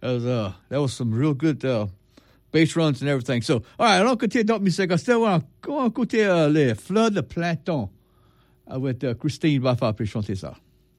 That was some real good bass runs and everything. So, all right, allons écouter d'autres musiques. On va écouter les Fleurs de Printemps avec Christine va faire chanter ça.